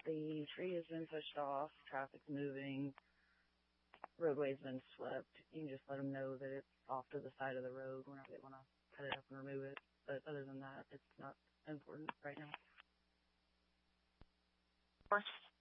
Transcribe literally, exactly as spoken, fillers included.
The tree has been pushed off, traffic's moving, roadway's been swept. You can just let them know that it's off to the side of the road whenever they want to cut it up and remove it. But other than that, it's not important right now. Of course.